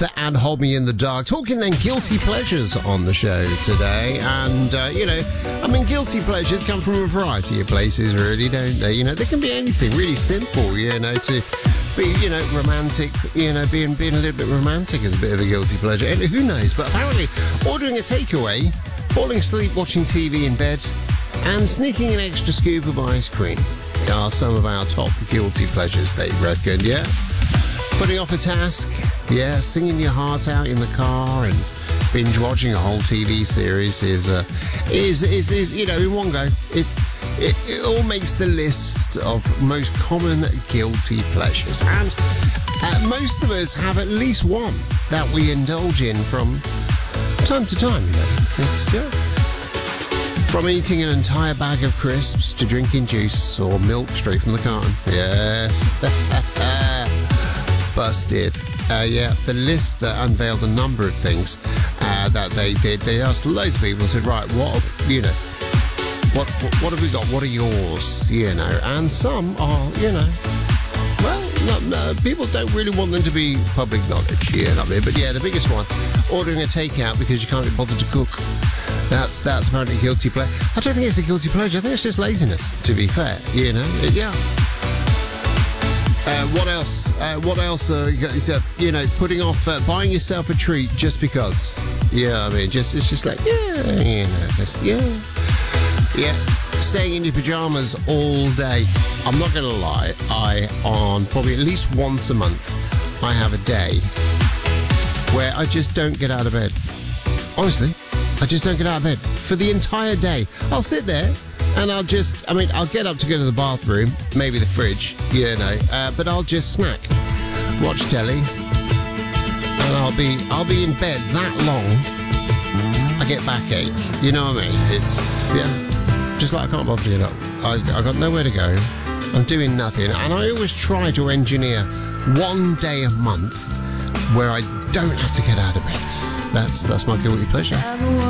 Myth and Hold Me in the Dark. Talking then guilty pleasures on the show today. And, guilty pleasures come from a variety of places, really, don't they? You know, they can be anything really simple, to be, romantic, being a little bit romantic is a bit of a guilty pleasure. And who knows? But apparently, ordering a takeaway, falling asleep watching TV in bed, and sneaking an extra scoop of ice cream are some of our top guilty pleasures, they reckon, yeah? Putting off a task, yeah, singing your heart out in the car and binge watching a whole TV series is in one go. It all makes the list of most common guilty pleasures. And most of us have at least one that we indulge in from time to time, It's, from eating an entire bag of crisps to drinking juice or milk straight from the carton. Yes. Busted. The list unveiled a number of things that they did. They asked loads of people, said, right, what have we got? What are yours? And some are, people don't really want them to be public knowledge, But yeah, the biggest one, ordering a takeout because you can't be bothered to cook. That's apparently a guilty pleasure. I don't think it's a guilty pleasure. I think it's just laziness, to be fair, Yeah. What else? Putting off buying yourself a treat just because. It's just like, staying in your pajamas all day. I'm not going to lie. On probably at least once a month, I have a day where I just don't get out of bed. Honestly, I just don't get out of bed for the entire day. I'll sit there. And I'll get up to go to the bathroom, maybe the fridge, but I'll just snack, watch telly, and I'll be in bed that long, I get backache, you know what I mean? It's, just like I can't bother to get up. I got nowhere to go, I'm doing nothing, and I always try to engineer one day a month where I don't have to get out of bed. That's my guilty pleasure.